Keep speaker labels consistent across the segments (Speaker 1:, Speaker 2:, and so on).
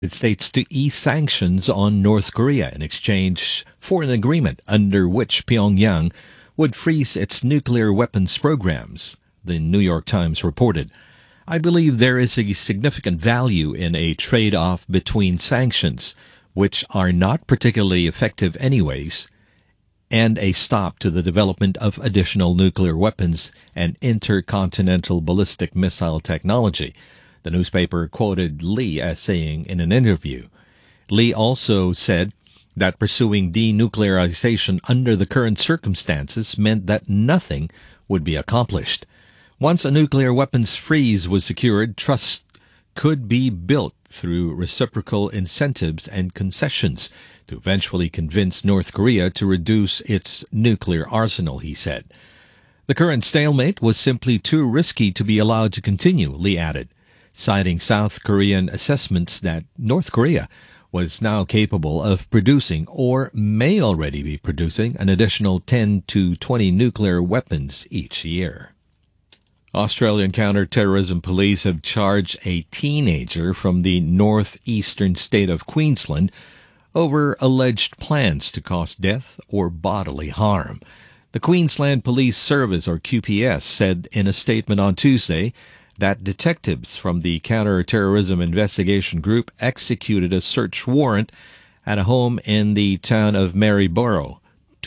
Speaker 1: States to ease sanctions on North Korea in exchange for an agreement under which Pyongyang would freeze its nuclear weapons programs, the New York Times reported. I believe there is a significant value in a trade-off between sanctions, which are not particularly effective anyways, and a stop to the development of additional nuclear weapons and intercontinental ballistic missile technology. The newspaper quoted Lee as saying in an interview. Lee also said that pursuing denuclearization under the current circumstances meant that nothing would be accomplished. Once a nuclear weapons freeze was secured, trust could be built through reciprocal incentives and concessions to eventually convince North Korea to reduce its nuclear arsenal, he said. The current stalemate was simply too risky to be allowed to continue, Lee added, citing South Korean assessments that North Korea was now capable of producing or may already be producing an additional 10 to 20 nuclear weapons each year. Australian counter-terrorism police have charged a teenager from the northeastern state of Queensland over alleged plans to cause death or bodily harm. The Queensland Police Service, or QPS, said in a statement on Tuesday that detectives from the Counter-Terrorism Investigation Group executed a search warrant at a home in the town of Maryborough,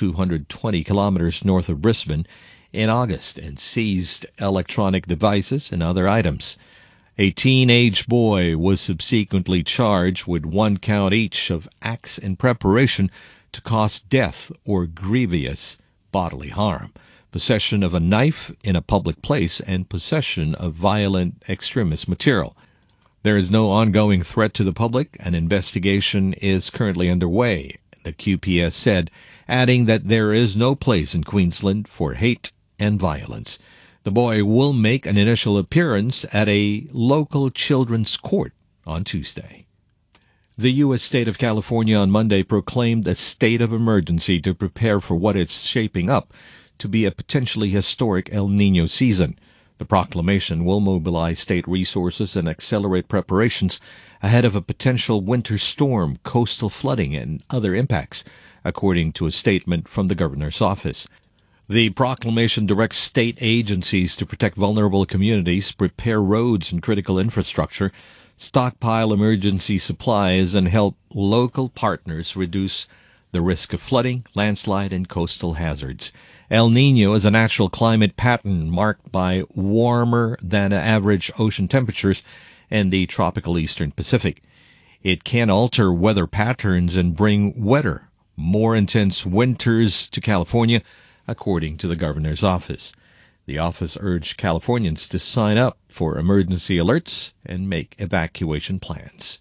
Speaker 1: 220 kilometers north of Brisbane, in August and seized electronic devices and other items. A teenage boy was subsequently charged with 1 count each of acts in preparation to cause death or grievous bodily harm, possession of a knife in a public place, and possession of violent extremist material. There is no ongoing threat to the public. An investigation is currently underway, the QPS said, adding that there is no place in Queensland for hate and violence. The boy will make an initial appearance at a local children's court on Tuesday. The U.S. state of California on Monday proclaimed a state of emergency to prepare for what is shaping up to be a potentially historic El Niño season. The proclamation will mobilize state resources and accelerate preparations ahead of a potential winter storm, coastal flooding, and other impacts, according to a statement from the governor's office. The proclamation directs state agencies to protect vulnerable communities, prepare roads and critical infrastructure, stockpile emergency supplies, and help local partners reduce the risk of flooding, landslide, and coastal hazards. El Niño is a natural climate pattern marked by warmer than average ocean temperatures in the tropical eastern Pacific. It can alter weather patterns and bring wetter, more intense winters to California, according to the governor's office. The office urged Californians to sign up for emergency alerts and make evacuation plans.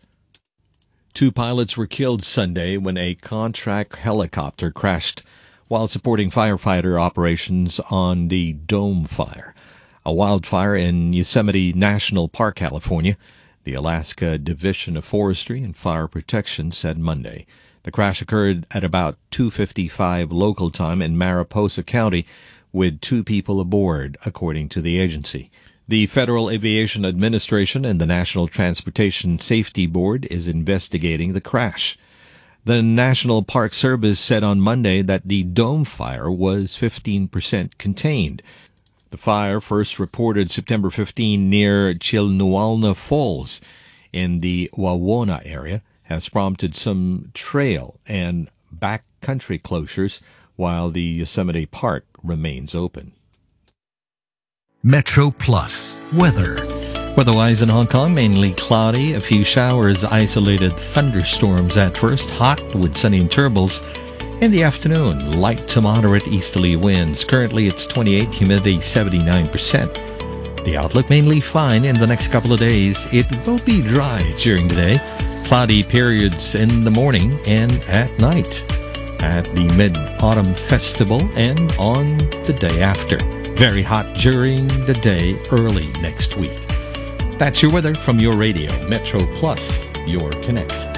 Speaker 1: 2 pilots were killed Sunday when a contract helicopter crashed while supporting firefighter operations on the Dome Fire, a wildfire in Yosemite National Park, California. The Alaska Division of Forestry and Fire Protection said Monday. The crash occurred at about 2:55 local time in Mariposa County, with 2 people aboard, according to the agency. The Federal Aviation Administration and the National Transportation Safety Board is investigating the crash. The National Park Service said on Monday that the Dome Fire was 15% contained. The fire, first reported September 15 near Chilnualna Falls in the Wawona area, has prompted some trail and backcountry closures while the Yosemite Park remains open.
Speaker 2: Metro Plus weather.
Speaker 1: Weather-wise in Hong Kong, mainly cloudy, a few showers, isolated thunderstorms at first, hot with sunny intervals. In the afternoon, light to moderate easterly winds. Currently it's 28, humidity 79%. The outlook mainly fine in the next couple of days. It will be dry during the day. Cloudy periods in the morning and at night. At the Mid-Autumn Festival and on the day after. Very hot during the day early next week. That's your weather from your radio, Metro Plus, your connect.